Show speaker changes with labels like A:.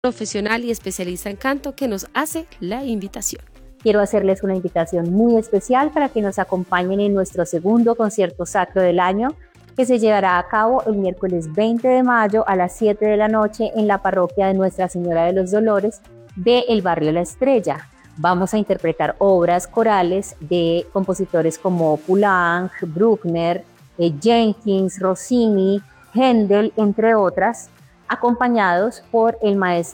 A: profesional y especialista en canto que nos hace la invitación.
B: Quiero hacerles una invitación muy especial para que nos acompañen en nuestro segundo concierto sacro del año, que se llevará a cabo el miércoles 20 de mayo a las 7 de la noche en la parroquia de Nuestra Señora de los Dolores del barrio La Estrella. Vamos a interpretar obras corales de compositores como Poulenc, Bruckner, Jenkins, Rossini, Händel, entre otras, acompañados por el maestro